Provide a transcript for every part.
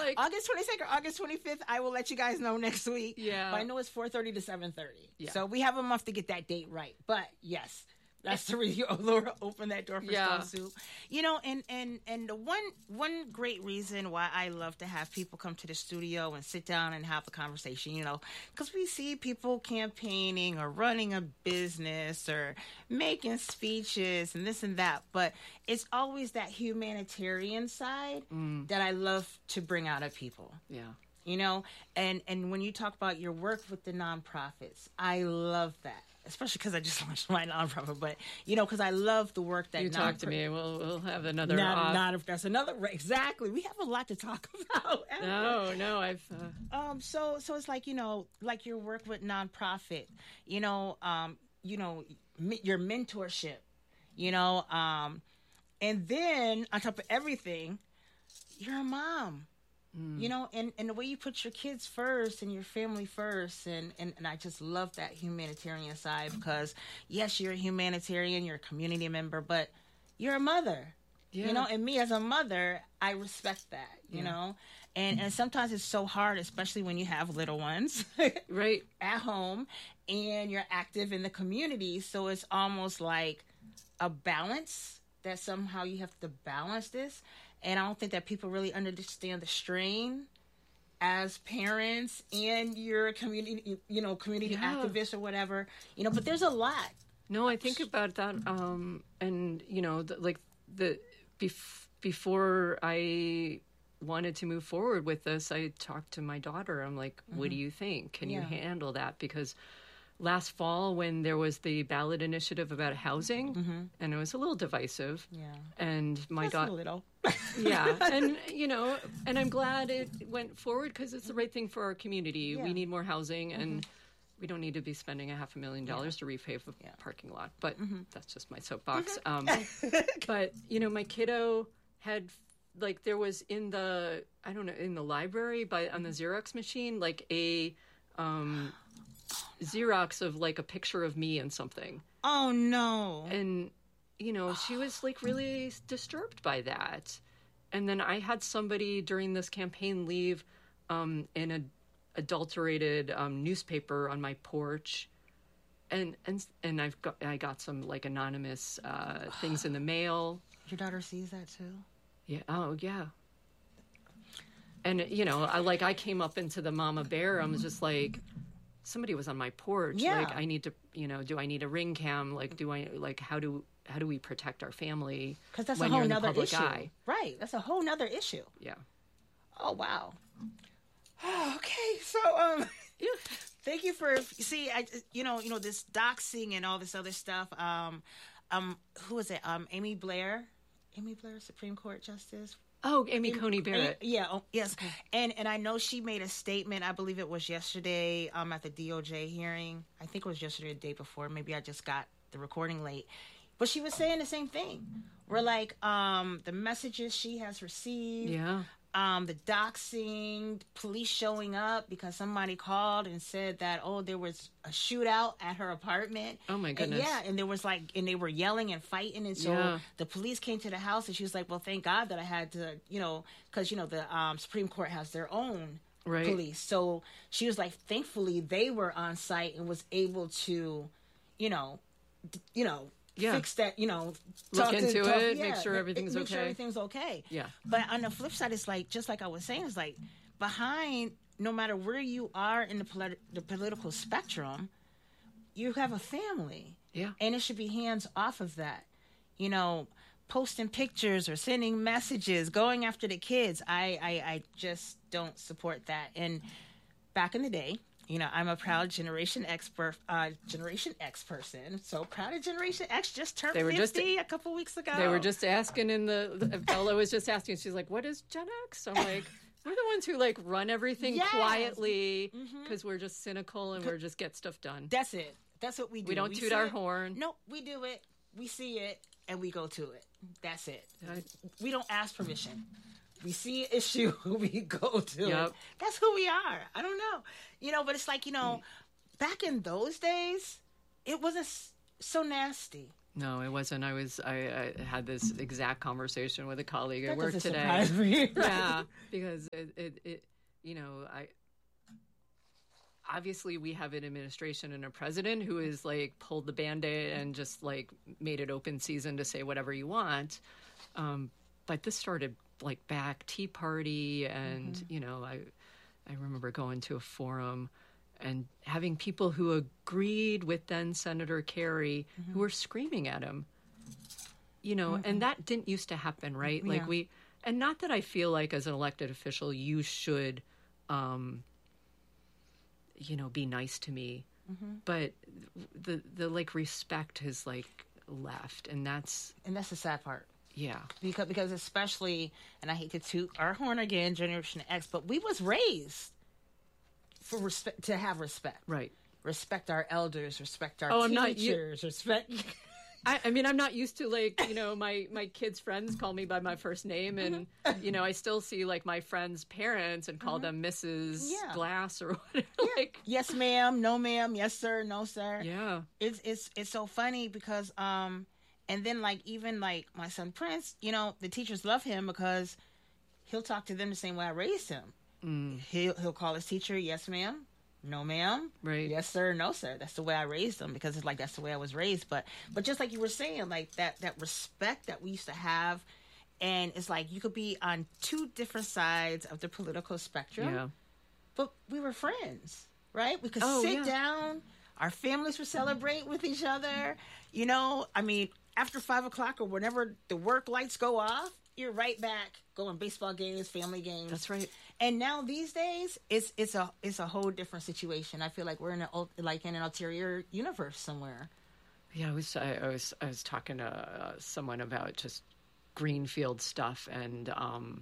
like August 22nd or August 25th. I will let you guys know next week. Yeah. But I know it's 4:30 to 7:30. Yeah. So we have a month to get that date right. But yes, that's the reason Laura opened that door for Stone Soup. You know, and the one great reason why I love to have people come to the studio and sit down and have a conversation, you know, because we see people campaigning or running a business or making speeches and this and that, but it's always that humanitarian side that I love to bring out of people. Yeah. You know, and when you talk about your work with the nonprofits, I love that. Especially because I just launched my nonprofit, but you know, because I love the work that you talk to me. We'll have another. That's another exactly. We have a lot to talk about. No, I've. So it's like, you know, like your work with nonprofit. You know, your mentorship. You know, and then on top of everything, you're a mom. You know, and the way you put your kids first and your family first, and I just love that humanitarian side because, yes, you're a humanitarian, you're a community member, but you're a mother. Yeah. You know, and me as a mother, I respect that, you know, and sometimes it's so hard, especially when you have little ones right at home and you're active in the community. So it's almost like a balance that somehow you have to balance this. And I don't think that people really understand the strain as parents and you're a community, you know, community activist or whatever, you know, but there's a lot. No, I think about that. And, you know, before I wanted to move forward with this, I talked to my daughter. I'm like, what do you think? Can you handle that? Because last fall, when there was the ballot initiative about housing, and it was a little divisive, and my daughter, a little, and you know, and I'm glad it went forward because it's the right thing for our community. We need more housing, and we don't need to be spending $500,000 to repave a parking lot. But that's just my soapbox. But you know, my kiddo had like there was in the library, but on the Xerox machine, like a Xerox of like a picture of me and something. Oh no. And you know, she was like really disturbed by that. And then I had somebody during this campaign leave an adulterated newspaper on my porch. And I got some like anonymous things in the mail. Your daughter sees that too? Yeah. Oh yeah. And you know, I came up into the mama bear. I was just like, somebody was on my porch. Yeah. Like I need to, you know, do I need a ring cam? Like, how do we protect our family? Because that's when a whole you're in the nother public issue. eye? Right. That's a whole nother issue. Yeah. Oh, wow. Okay. So, thank you for, you know, this doxing and all this other stuff. Who was it? Amy Blair, Supreme Court Justice. Oh, Amy Coney Barrett. Yes. And I know she made a statement, I believe it was yesterday at the DOJ hearing. I think it was yesterday or the day before. Maybe I just got the recording late. But she was saying the same thing. We're like, the messages she has received, the doxing, police showing up because somebody called and said that, there was a shootout at her apartment. Oh my goodness. And there was and they were yelling and fighting. And so the police came to the house and she was like, well, thank God that I had to, you know, because, you know, the Supreme Court has their own police. So she was like, thankfully they were on site and was able to, fix that, you know, look into it, make sure everything's okay. Make sure everything's okay. Yeah. But on the flip side, it's like, just like I was saying, it's like behind, no matter where you are in the political spectrum, you have a family. Yeah. And it should be hands off of that. You know, posting pictures or sending messages, going after the kids. I just don't support that. And back in the day, you know, I'm a proud Generation X person. So proud of Generation X. Just turned 50 a couple weeks ago. They were just asking Bella was just asking. She's like, what is Gen X? I'm like, we're the ones who like run everything quietly because we're just cynical and we're just get stuff done. That's it. That's what we do. We don't toot our horn. No, we do it. We see it and we go to it. That's it. We don't ask permission. We see an issue, we go to it. That's who we are. I don't know. You know, but it's like, you know, back in those days, it wasn't so nasty. No, it wasn't. I had this exact conversation with a colleague at That work doesn't today. surprise me. Yeah, because it obviously we have an administration and a president who is like pulled the Band-Aid and just like made it open season to say whatever you want. But this started like back Tea Party, and I remember going to a forum and having people who agreed with then Senator Kerry who were screaming at him, and that didn't used to happen, right? Like and not that I feel like as an elected official, you should, be nice to me, but the like respect has like left, and that's the sad part. Yeah. Because especially, and I hate to toot our horn again, Generation X, but we was raised for respect, to have respect. Right. Respect our elders, respect our teachers, respect. I mean, I'm not used to like, my kids' friends call me by my first name, and, I still see like my friends' parents and call them Mrs. Glass or whatever. Like, yes, ma'am. No, ma'am. Yes, sir. No, sir. Yeah. It's so funny because, and then like, even like my son Prince, the teachers love him because he'll talk to them the same way I raised him. He'll call his teacher, yes, ma'am. No, ma'am. Right. Yes, sir. No, sir. That's the way I raised him, because it's like that's the way I was raised. But just like you were saying, like that respect that we used to have, and it's like you could be on two different sides of the political spectrum, but we were friends, right? We could sit down. Our families would celebrate with each other. I mean, after 5 o'clock or whenever the work lights go off, you're right back going baseball games, family games. That's right. And now these days, it's a whole different situation. I feel like we're in an ulterior universe somewhere. Yeah, I was talking to someone about just greenfield stuff, and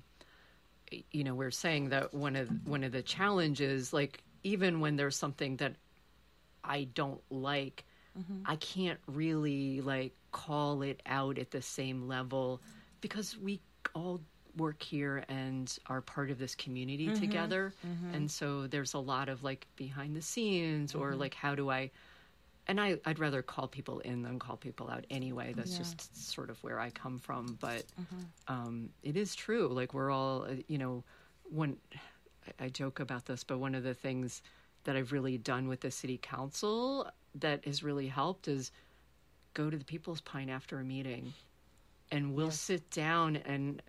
we're saying that one of the challenges, like even when there's something that I don't like, I can't really like call it out at the same level, because we all work here and are part of this community together. And so there's a lot of like behind the scenes, or like how do I, and I'd rather call people in than call people out anyway. That's just sort of where I come from. But it is true. Like we're all, when I joke about this, but one of the things that I've really done with the city council that has really helped is go to the People's Pine after a meeting, and we'll sit down and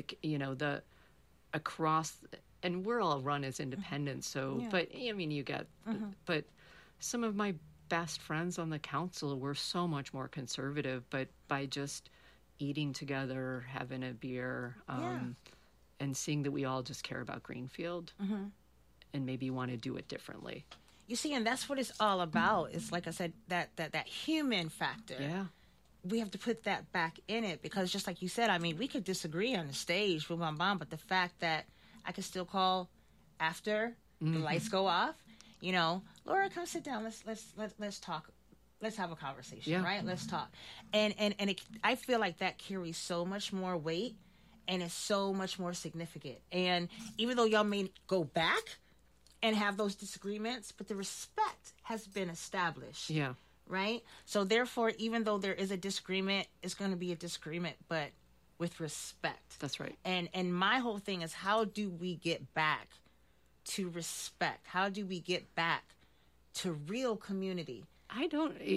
across, and we're all run as independents. So, but I mean, you get, but some of my best friends on the council were so much more conservative, but by just eating together, having a beer, and seeing that we all just care about Greenfield and maybe want to do it differently. You see, and that's what it's all about. It's like I said, that human factor. Yeah. We have to put that back in it, because just like you said, I mean, we could disagree on the stage, boom, bam, bam, but the fact that I could still call after the lights go off, Laura, come sit down. Let's talk. Let's have a conversation, right? Let's talk. And I feel like that carries so much more weight, and it's so much more significant. And even though y'all may go back and have those disagreements, but the respect has been established. Yeah. Right? So therefore, even though there is a disagreement, it's going to be a disagreement, but with respect. That's right. And my whole thing is, how do we get back to respect? How do we get back to real community? I've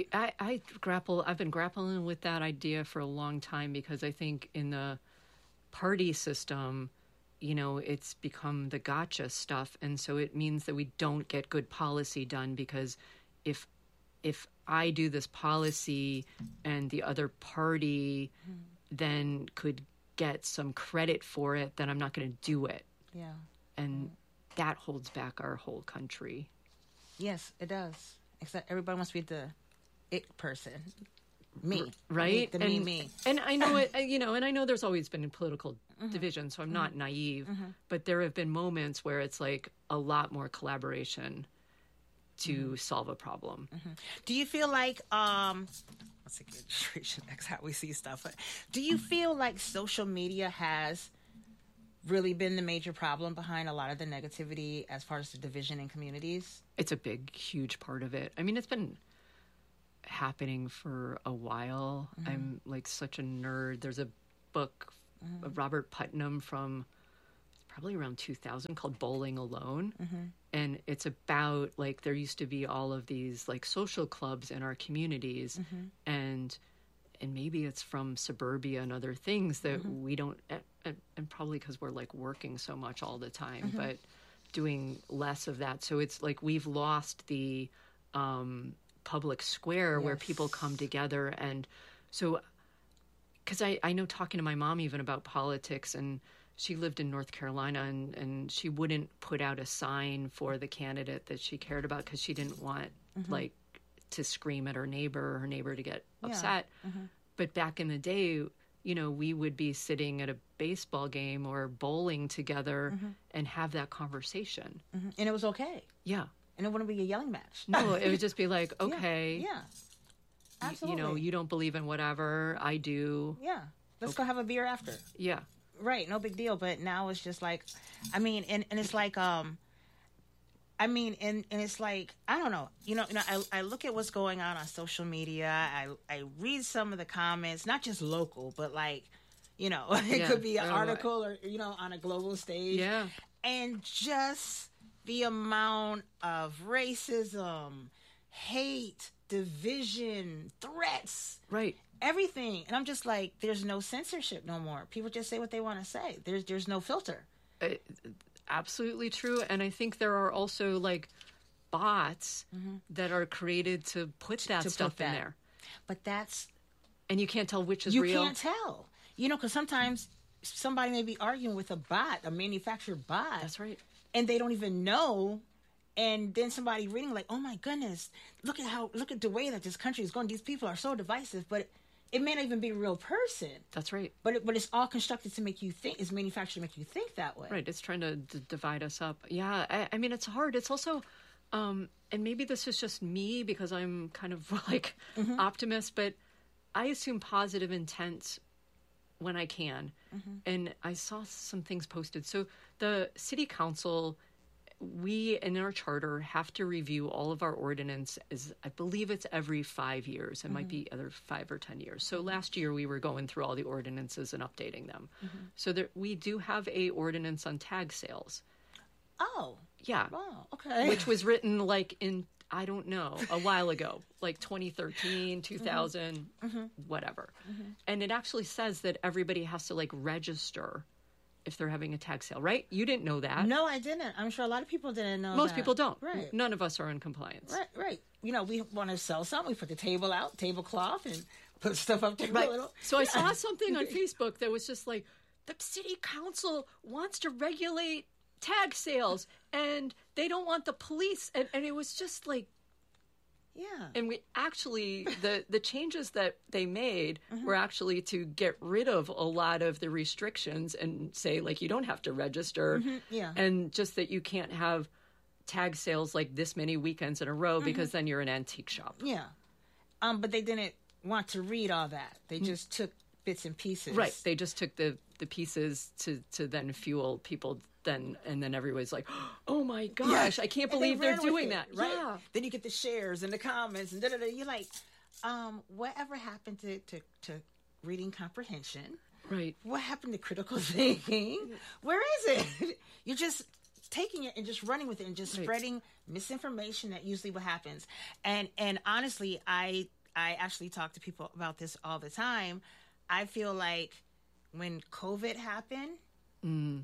been grappling with that idea for a long time, because I think in the party system, it's become the gotcha stuff. And so it means that we don't get good policy done, because if I do this policy and the other party then could get some credit for it, then I'm not going to do it. Yeah. And that holds back our whole country. Yes, it does. Except everybody wants to be the it person. Me. Right? Me. And I know it, and I know there's always been political division, so I'm not naive, but there have been moments where it's like a lot more collaboration to solve a problem. Do you feel like, that's a good Generation X, how we see stuff. But do you feel like social media has really been the major problem behind a lot of the negativity as far as the division in communities? It's a big, huge part of it. I mean, it's been, happening for a while. I'm like such a nerd. There's a book of Robert Putnam from probably around 2000 called Bowling Alone. And it's about like there used to be all of these like social clubs in our communities, and maybe it's from suburbia and other things that we don't, and probably because we're like working so much all the time, but doing less of that. So it's like we've lost the public square where people come together. And so, because I know talking to my mom even about politics, and she lived in North Carolina, and she wouldn't put out a sign for the candidate that she cared about because she didn't want like to scream at her neighbor to get upset. But back in the day, you know, we would be sitting at a baseball game or bowling together and have that conversation. And it was okay. Yeah. And it wouldn't be a yelling match. No, it would just be like, okay. Yeah. Absolutely. You know, you don't believe in whatever, I do. Yeah. Let's go have a beer after. Yeah. Right, no big deal. But now it's just like, I mean, and it's like, and it's like, I don't know, you know, I look at what's going on social media. I read some of the comments, not just local, but like, you know, it could be an article or, you know, on a global stage. Yeah. And just the amount of racism, hate, division, threats. Right. Everything. And I'm just like, there's no censorship no more. People just say what they want to say. There's no filter. Absolutely true. And I think there are also like bots that are created to put that stuff in there. But that's... And you can't tell which is real. You can't tell. You know, because sometimes somebody may be arguing with a bot, a manufactured bot. That's right. And they don't even know. And then somebody reading like, oh my goodness, look at the way that this country is going. These people are so divisive, but it may not even be a real person. That's right. But it's all constructed to make you think. It's manufactured to make you think that way. Right. It's trying to divide us up. Yeah. I mean, it's hard. It's also, and maybe this is just me because I'm kind of like optimist, but I assume positive intent when I can. And I saw some things posted. So the city council, we in our charter have to review all of our ordinances. I believe it's every 5 years. It might be either 5 or 10 years. So last year we were going through all the ordinances and updating them. So we do have a ordinance on tag sales. Oh. Yeah. Oh, okay. Which was written like in, I don't know, a while ago, like 2013, 2000, whatever. And it actually says that everybody has to like register if they're having a tag sale, right? You didn't know that. No, I didn't. I'm sure a lot of people didn't know Most people don't. Right. None of us are in compliance. Right. You know, we want to sell something. We put the table out, tablecloth, and put stuff up there. Right. A little. So I saw something on Facebook that was just like, the city council wants to regulate tag sales, and they don't want the police. And it was just like, yeah. And we actually, the changes that they made were actually to get rid of a lot of the restrictions and say, like, you don't have to register. Yeah. And just that you can't have tag sales like this many weekends in a row because then you're an antique shop. Yeah. But they didn't want to read all that. They just took bits and pieces. Right. They just took the pieces to then fuel people then, and then everybody's like, oh my gosh, I can't believe they're doing that. Right? Yeah. Then you get the shares and the comments and da-da-da. You're like, whatever happened to reading comprehension? Right. What happened to critical thinking? Where is it? You're just taking it and just running with it and just spreading misinformation. That usually what happens. And honestly, I actually talk to people about this all the time. I feel like when COVID happened,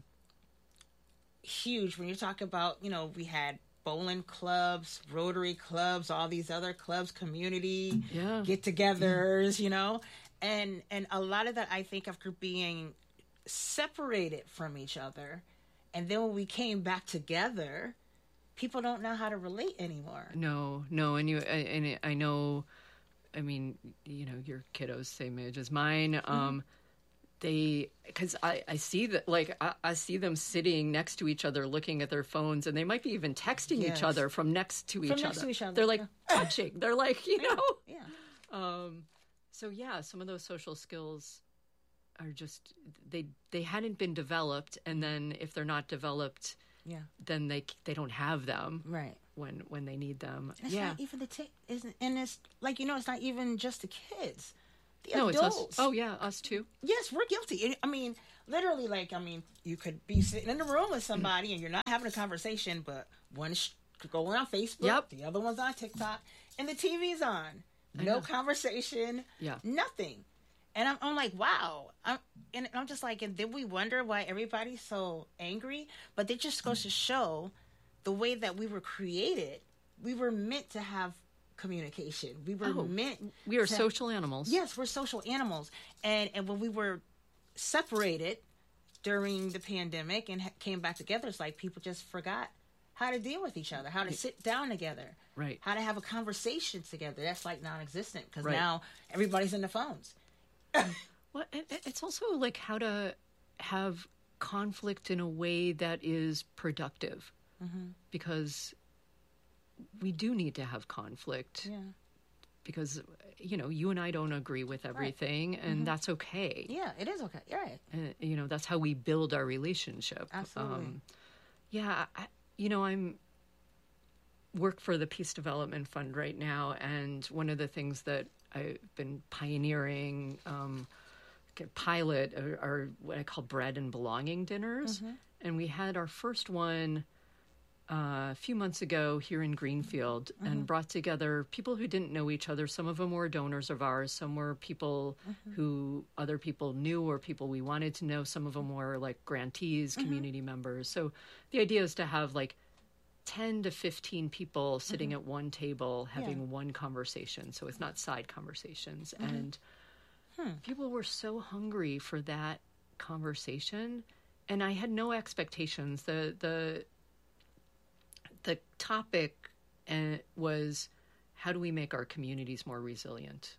huge. When you talk about, you know, we had bowling clubs, Rotary clubs, all these other clubs, community get-togethers, you know, and a lot of that I think after being separated from each other, and then when we came back together, people don't know how to relate anymore. No, and I know. I mean, you know, your kiddos same age as mine. Because I see that, like, I see them sitting next to each other, looking at their phones, and they might be even texting each other from next to each other. They're like touching. They're like, you know. Yeah. So yeah, some of those social skills are just they hadn't been developed, and then if they're not developed, then they don't have them. Right. when they need them. And it's not even and it's like, it's not even just the kids. The no, adults. It's us. Oh yeah, us too. Yes, we're guilty. I mean, literally, you could be sitting in the room with somebody and you're not having a conversation, but one's going on Facebook, the other one's on TikTok, and the TV's on. No conversation. Yeah. Nothing. And I'm like, wow. I'm just like, and then we wonder why everybody's so angry. But it just goes to show the way that we were created. We were meant to have communication. We were we are social animals. Yes, we're social animals. And when we were separated during the pandemic and came back together, it's like people just forgot how to deal with each other, how to sit down together, right? How to have a conversation together. That's like non-existent because now everybody's in the phones. Well, it's also like how to have conflict in a way that is productive, because we do need to have conflict. Yeah. Because you and I don't agree with everything, and that's okay. Yeah, it is okay. You're right. That's how we build our relationship. Absolutely. I'm work for the Peace Development Fund right now, and one of the things that I've been pioneering, pilot, are what I call bread and belonging dinners, and we had our first one a few months ago here in Greenfield, and brought together people who didn't know each other. Some of them were donors of ours. Some were people who other people knew or people we wanted to know. Some of them were like grantees, community members. So the idea is to have like 10 to 15 people sitting at one table having one conversation. So it's not side conversations. And people were so hungry for that conversation. And I had no expectations. The topic was, how do we make our communities more resilient?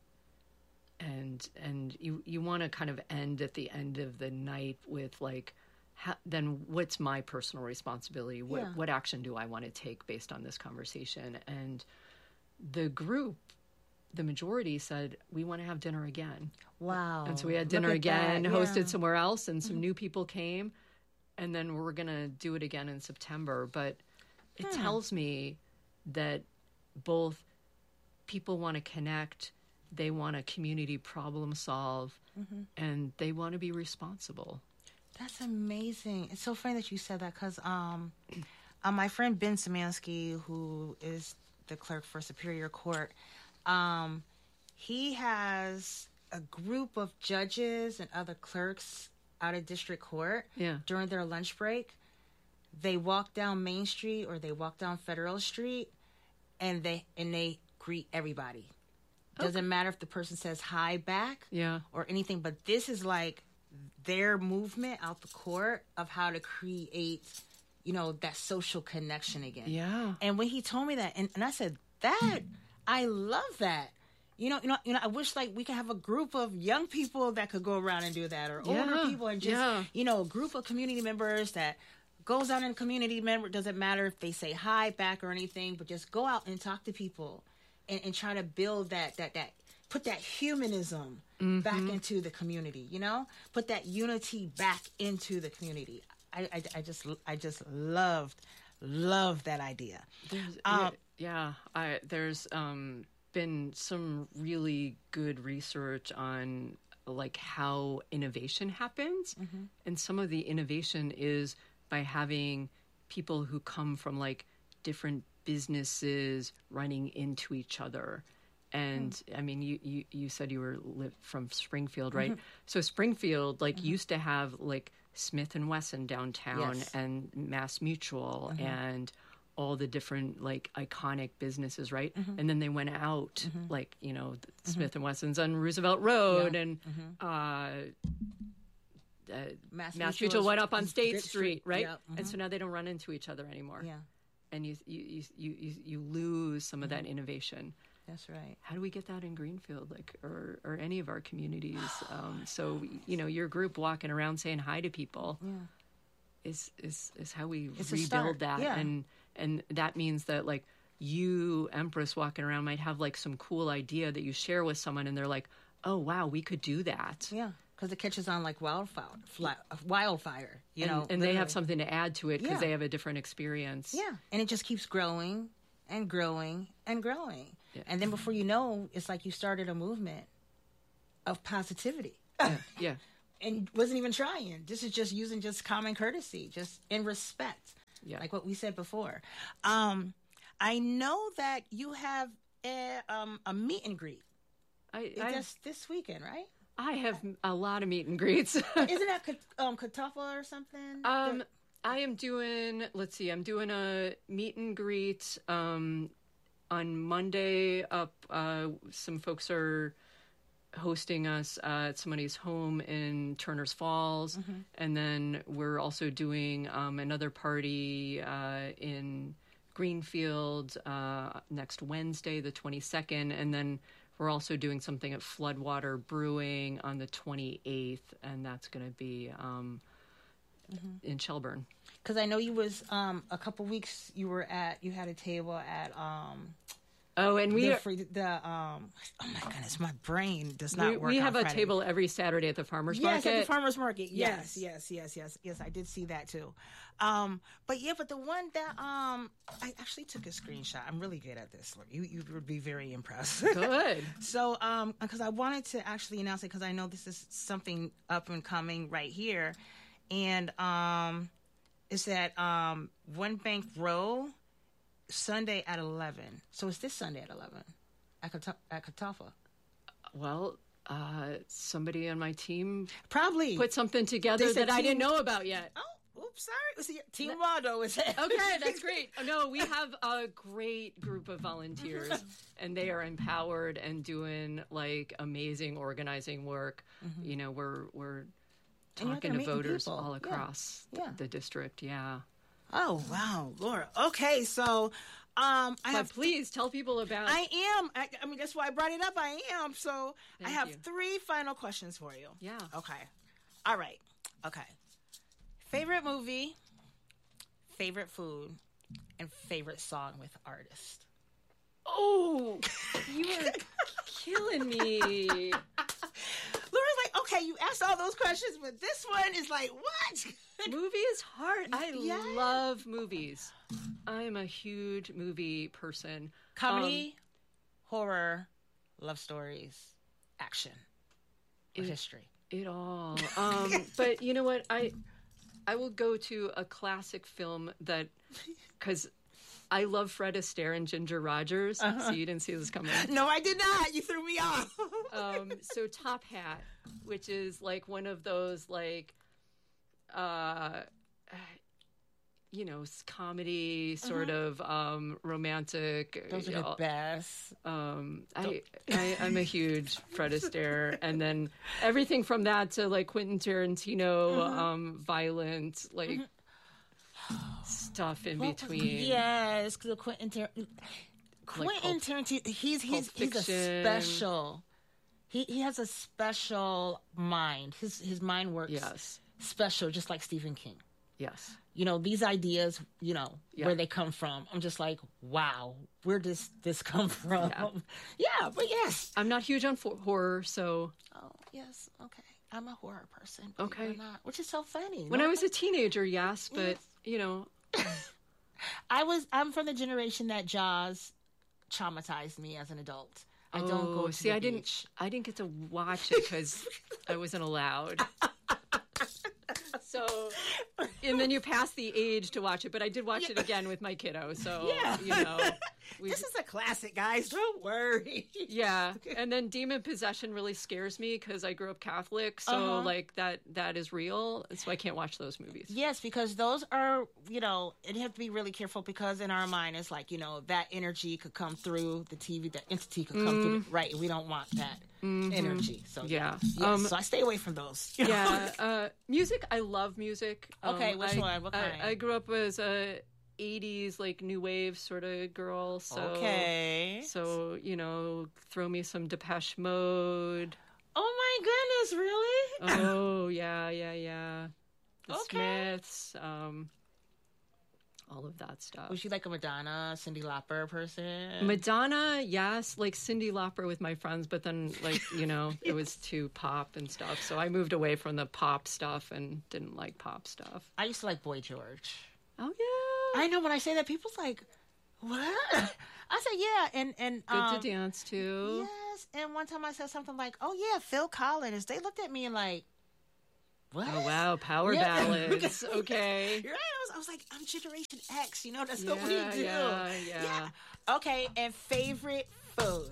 And you want to kind of end at the end of the night with like, then what's my personal responsibility? What action do I want to take based on this conversation? And the group, the majority said, we want to have dinner again. Wow. And so we had dinner again, hosted somewhere else, and some new people came. And then we're going to do it again in September. But it tells me that both people want to connect, they want to community problem solve, and they want to be responsible. That's amazing. It's so funny that you said that because my friend Ben Szymanski, who is the clerk for Superior Court, he has a group of judges and other clerks out of district court during their lunch break. They walk down Main Street or they walk down Federal Street, and they greet everybody. Doesn't matter if the person says hi back or anything, but this is like their movement out the court of how to create, that social connection again. Yeah. And when he told me that, and I said, I love that. I wish like we could have a group of young people that could go around and do that, or older people, and just, a group of community members that goes out in community member. Doesn't matter if they say hi back or anything, but just go out and talk to people and try to build that put that humanism back into the community, put that unity back into the community. I just loved that idea. There's been some really good research on like how innovation happens, and some of the innovation is by having people who come from like different businesses running into each other. And I mean, you said you were from Springfield, right? So Springfield used to have like Smith and Wesson downtown, and Mass Mutual, and all the different like iconic businesses, right? And then they went out, like, Smith and Wesson's on Roosevelt Road, and Mass Mutual went up on State Street, right? And so now they don't run into each other anymore. Yeah. And you lose some of that innovation. That's right. How do we get that in Greenfield, or any of our communities? So your group walking around saying hi to people is how we rebuild that. Yeah. And that means that like you, Empress, walking around might have like some cool idea that you share with someone, and they're like, oh wow, we could do that. Yeah. because it catches on like wildfire, you know. And they have something to add to it because they have a different experience. Yeah, and it just keeps growing and growing and growing. Yeah. And then before you know, it's like you started a movement of positivity. Yeah. And wasn't even trying. This is just using just common courtesy, just in respect. Yeah. Like what we said before. I know that you have a meet and greet. Just this weekend, right? I have a lot of meet and greets. Isn't that Katafa or something? I am doing, I'm doing a meet and greet on Monday up. Some folks are hosting us at somebody's home in Turner's Falls. Mm-hmm. And then we're also doing another party in Greenfield next Wednesday, the 22nd. And then we're also doing something at Floodwater Brewing on the 28th, and that's going to be in Shelburne. Because I know you was a couple weeks you had a table at oh my goodness, my brain does not work. We have a table every Saturday at the farmers market. Yes, at the farmers market. Yes. I did see that too. But the one that I actually took a screenshot. I'm really good at this. You would be very impressed. Good. So because I wanted to actually announce it because I know this is something up and coming right here, and it's at One Bank Row. Sunday at 11. So it's this Sunday at 11 at Katafa. Well, somebody on my team probably put something together that I didn't know about yet. Oh, oops, sorry. Team Waldo is it? Okay, that's great. No, we have a great group of volunteers, and they are empowered and doing like amazing organizing work. Mm-hmm. You know, we're talking to voters people all across the district. Yeah. Oh, wow, Laura. Okay, so please tell people about... I am. I mean, that's why I brought it up. I am. So I have 3 final questions for you. Yeah. Okay. All right. Okay. Favorite movie, favorite food, and favorite song with artist. Oh, you are killing me. Laura's like, okay, you asked all those questions, but this one is like, what? Movie is hard. I love movies. I'm a huge movie person. Comedy, horror, love stories, action, or history. It all. But you know what? I will go to a classic film because I love Fred Astaire and Ginger Rogers. So you didn't see this coming. No, I did not. You threw me off. So Top Hat, which is like one of those like, comedy sort of romantic. Those are the best. I'm a huge Fred Astaire, and then everything from that to like Quentin Tarantino, violent like. Stuff in between. Yes, because Quentin Tarantino, he's a special. He has a special mind. His mind works special, just like Stephen King. Yes. You know, these ideas, where they come from. I'm just like, wow, where does this come from? Yeah, but yes. I'm not huge on horror, so. Oh, yes, okay. I'm a horror person. Okay. You're not, which is so funny. When I was a teenager, yes, but, I'm from the generation that Jaws traumatized me as an adult. I don't go to the beach. I didn't get to watch it because I wasn't allowed. So, and then you pass the age to watch it, but I did watch it again with my kiddo. So, this is a classic, guys. Don't worry. Yeah, and then demon possession really scares me because I grew up Catholic, so like that is real. So I can't watch those movies. Yes, because those are and you have to be really careful because in our mind it's like that energy could come through the TV, that entity could come through. Right, we don't want that energy. So so I stay away from those. Yeah, music. I love music. Okay, which one? What kind? I grew up as a 80s like new wave sort of girl, so throw me some Depeche Mode. Oh my goodness, really? Oh yeah. The Smiths. all of that stuff. Was she like a Madonna, Cyndi Lauper person? Madonna, yes, like Cyndi Lauper with my friends, but then like, it was too pop and stuff. So I moved away from the pop stuff and didn't like pop stuff. I used to like Boy George. Oh yeah. I know, when I say that, people's like, what? I said, yeah, and good to dance to. Yes, and one time I said something like, oh yeah, Phil Collins. They looked at me and like, what? Oh wow, power ballads. Okay. You're right. I was like, I'm Generation X. That's what we do. Yeah. Okay, and favorite food?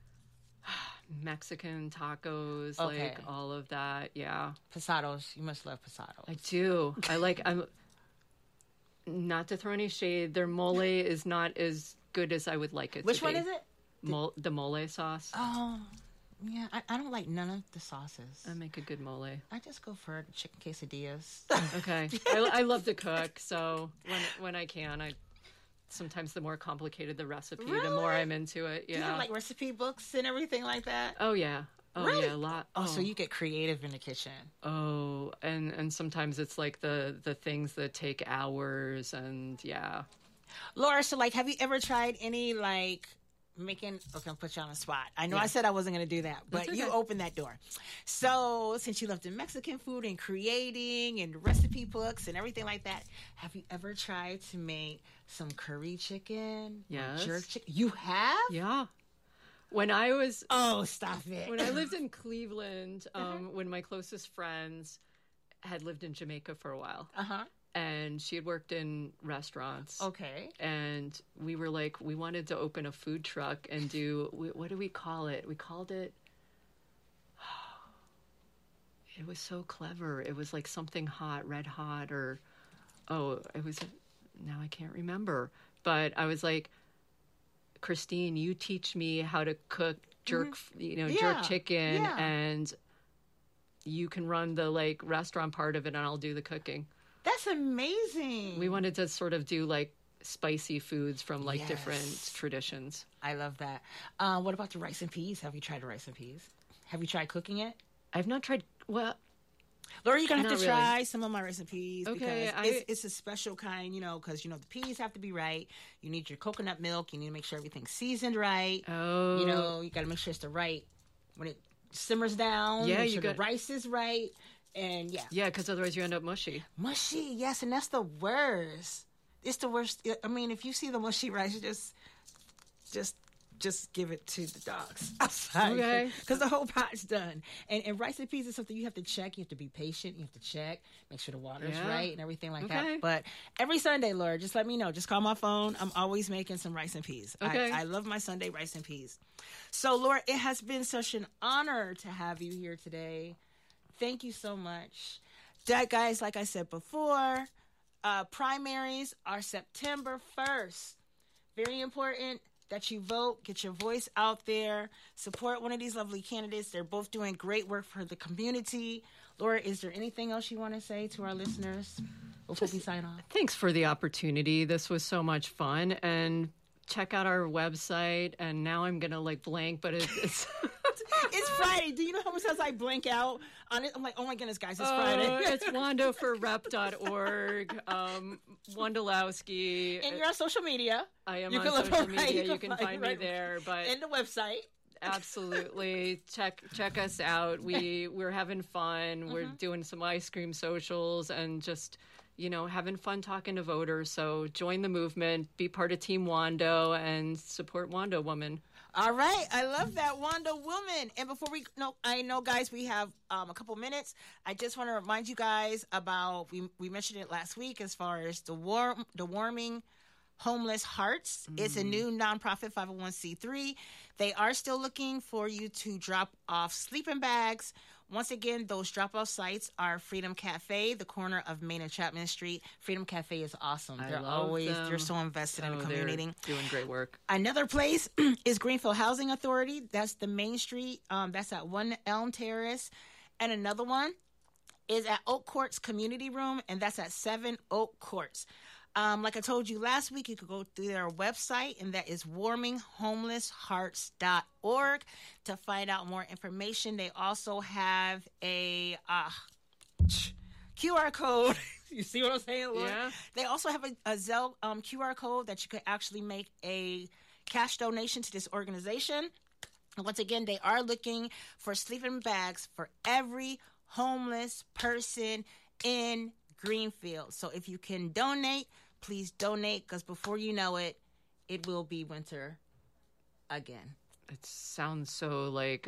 Mexican tacos, Okay. like all of that. Yeah. Pasados. You must love pasados. I do. I'm not to throw any shade. Their mole is not as good as I would like it Which to be. one is it? The mole sauce. Oh, yeah. I don't like none of the sauces. I make a good mole. I just go for chicken quesadillas. Okay. I love to cook, so when I can, sometimes the more complicated the recipe, the more I'm into it. Yeah. Do you have like recipe books and everything like that? Oh yeah. Oh really? yeah, a lot. Oh, so you get creative in the kitchen. Oh, and sometimes it's like the things that take hours, and yeah. Laura, so like, have you ever tried any like making? Okay, I'll put you on the spot. I know I said I wasn't going to do that, but okay. you opened that door. So since you love the Mexican food and creating and recipe books and everything like that, have you ever tried to make some curry chicken? Yes. Jerk chicken? You have? Yeah. When I was stop it. When I lived in Cleveland, when my closest friends had lived in Jamaica for a while. And she had worked in restaurants. Okay. And we were like, we wanted to open a food truck and do, what do we call it? We called it, it was so clever. It was like something hot, red hot, now I can't remember. But I was like, Christine, you teach me how to cook jerk chicken, and you can run the like restaurant part of it, and I'll do the cooking. That's amazing. We wanted to sort of do like spicy foods from like different traditions. I love that. What about the rice and peas? Have you tried the rice and peas? Have you tried cooking it? I've not tried. Well, Laura, you're going to have to try some of my rice and peas. Okay, because it's a special kind, because, the peas have to be right. You need your coconut milk. You need to make sure everything's seasoned right. Oh. You got to make sure it's the right, when it simmers down, make sure the rice is right. And yeah, because otherwise you end up mushy. Mushy, yes, and that's the worst. It's the worst. I mean, if you see the mushy rice, just give it to the dogs outside. Okay. Because the whole pot's done. And rice and peas is something you have to check. You have to be patient. You have to check, make sure the water's right and everything like that. But every Sunday, Laura, just let me know. Just call my phone. I'm always making some rice and peas. Okay. I love my Sunday rice and peas. So, Laura, it has been such an honor to have you here today. Thank you so much. Guys, like I said before, primaries are September 1st. Very important that you vote, get your voice out there, support one of these lovely candidates. They're both doing great work for the community. Laura, is there anything else you want to say to our listeners before we sign off? Thanks for the opportunity. This was so much fun. And check out our website. And now I'm going to like blank, but it's... It's Friday. Do you know how much times I blank out on it? I'm like, oh my goodness, guys, it's Friday. It's wandoforrep.org. Wandolowski. And you're on social media. I am on social media. You can find me there. But and the website. Absolutely. Check us out. We're having fun. We're doing some ice cream socials and just, having fun talking to voters. So join the movement, be part of Team Wando, and support Wando Woman. All right. I love that, Wanda Woman. And before I know, guys, we have a couple minutes. I just want to remind you guys about, we mentioned it last week as far as the Warming Homeless Hearts. It's a new nonprofit 501c3. They are still looking for you to drop off sleeping bags. Once again, those drop-off sites are Freedom Cafe, the corner of Main and Chapman Street. Freedom Cafe is awesome. They're so invested in the community. They're doing great work. Another place is Greenfield Housing Authority. That's the Main Street. That's at 1 Elm Terrace. And another one is at Oak Courts Community Room, and that's at 7 Oak Courts. Like I told you last week, you could go through their website, and that is warminghomelesshearts.org to find out more information. They also have a QR code You see what I'm saying, Lord? Yeah. They also have a Zelle QR code that you could actually make a cash donation to this organization. And once again, they are looking for sleeping bags for every homeless person in Greenfield. So if you can donate, please donate, because before you know it, it will be winter again. It sounds so like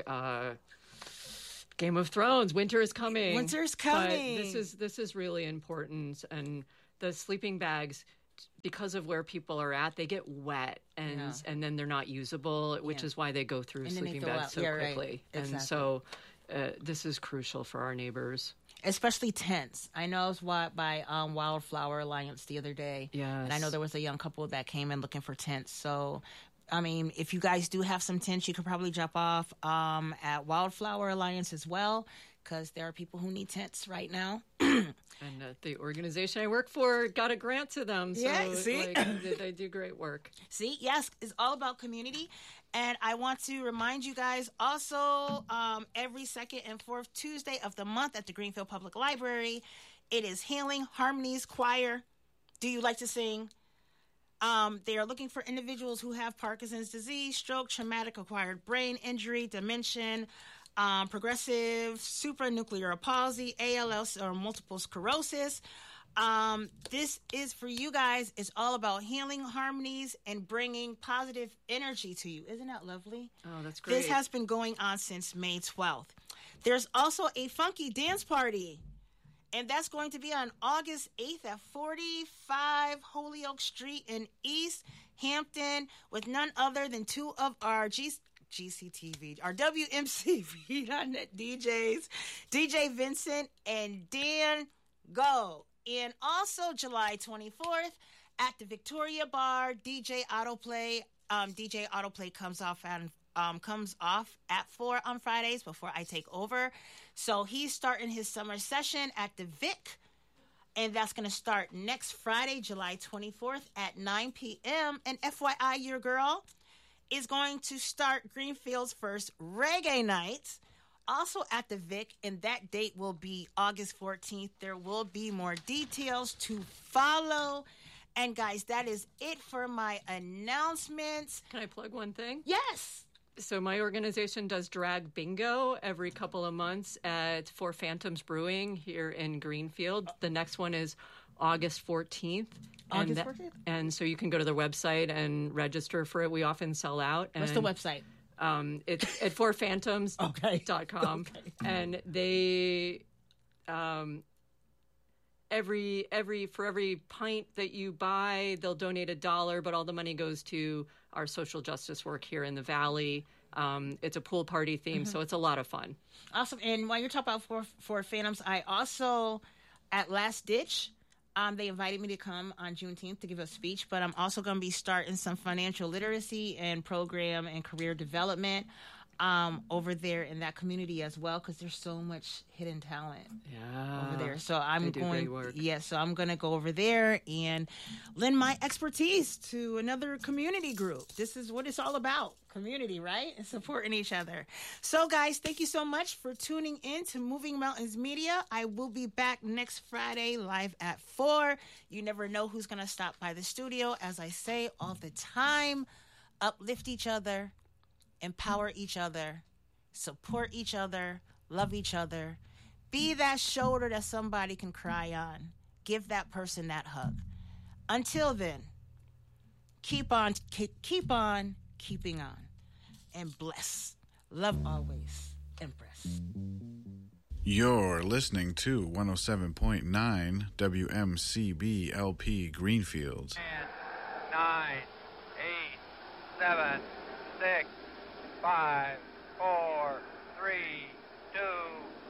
Game of Thrones. Winter is coming. Winter's coming. But this is really important. And the sleeping bags, because of where people are at, they get wet and then they're not usable, which is why they go through sleeping bags so quickly. Right. Exactly. And so this is crucial for our neighbors. Especially tents. I know I was by Wildflower Alliance the other day. Yes. And I know there was a young couple that came in looking for tents. So, I mean, if you guys do have some tents, you could probably drop off at Wildflower Alliance as well, because there are people who need tents right now. And the organization I work for got a grant to them. So see? They do great work. See, yes, it's all about community. And I want to remind you guys also, every second and fourth Tuesday of the month at the Greenfield Public Library, it is Healing Harmonies Choir. Do you like to sing? They are looking for individuals who have Parkinson's disease, stroke, traumatic acquired brain injury, dementia, progressive supranuclear palsy, ALS, or multiple sclerosis. This is for you guys. It's all about healing harmonies and bringing positive energy to you. Isn't that lovely? Oh, that's great. This has been going on since May 12th. There's also a funky dance party, and that's going to be on August 8th at 45 Holyoke Street in East Hampton with none other than two of our GCTV, our WMCV.net DJs, DJ Vincent and Dan Go. And also July 24th at the Victoria Bar, DJ Autoplay. DJ Autoplay comes off at 4 on Fridays before I take over. So he's starting his summer session at the Vic, and that's going to start next Friday, July 24th at 9 p.m. And FYI, your girl is going to start Greenfield's first reggae night, also at the Vic, and that date will be August 14th. There will be more details to follow. And guys, that is it for my announcements. Can I plug one thing? Yes. So my organization does drag bingo every couple of months at Four Phantoms Brewing here in Greenfield. The next one is August 14th. August 14th? And so you can go to their website and register for it. We often sell out. What's the website? It's at fourphantoms.com. Okay. And they for every pint that you buy, they'll donate $1, but all the money goes to our social justice work here in the Valley. It's a pool party theme, so it's a lot of fun. Awesome. And while you're talking about Four Phantoms, I also, at Last Ditch, they invited me to come on Juneteenth to give a speech, but I'm also going to be starting some financial literacy and program and career development over there in that community as well, because there's so much hidden talent over there. So I'm going to go over there and lend my expertise to another community group. This is what it's all about. Community, right? And supporting each other. So guys, thank you so much for tuning in to Moving Mountains Media. I will be back next Friday live at 4. You never know who's going to stop by the studio. As I say all the time, uplift each other, empower each other, support each other, love each other. Be that shoulder that somebody can cry on. Give that person that hug. Until then, keep on keeping on, and bless. Love always, Empress. You're listening to 107.9 WMCB LP Greenfield. 10, 9, 8, 7, 6, 5, 4, 3, 2,